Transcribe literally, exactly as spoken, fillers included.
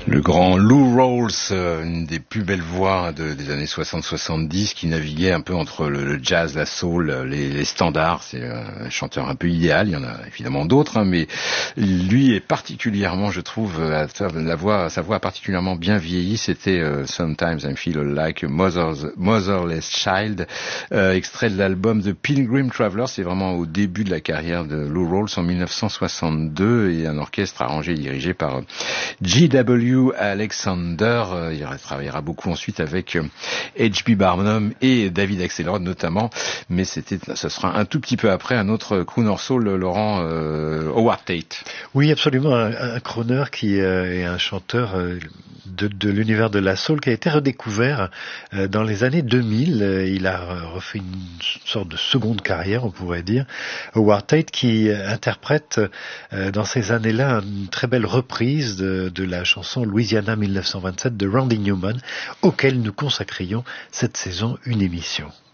Le grand Lou Rawls, une des plus belles voix de, des années soixante soixante-dix, qui naviguait un peu entre le, le jazz, la soul, les, les standards. C'est un chanteur un peu idéal. Il y en a évidemment d'autres, hein, mais lui est particulièrement, je trouve, la voix, sa voix a particulièrement bien vieilli. C'était uh, Sometimes I Feel Like a Mother's, Motherless Child, euh, extrait de l'album The Pilgrim Traveler. C'est vraiment au début de la carrière de Lou Rawls en mille neuf cent soixante-deux, et un orchestre arrangé et dirigé par G W Alexander. Il travaillera beaucoup ensuite avec H B Barnum et David Axelrod notamment, mais c'était, ce sera un tout petit peu après un autre crooner soul, Laurent, euh, Howard Tate. Oui, absolument, un, un crooner qui euh, est un chanteur euh, de, de l'univers de la soul qui a été redécouvert euh, dans les années deux mille. Euh, il a refait une sorte de seconde carrière, on pourrait dire. Howard Tate qui interprète euh, dans ces années-là une très belle reprise de, de la chanson Louisiana mille neuf cent vingt-sept de Randy Newman, auquel nous consacrions cette saison une émission.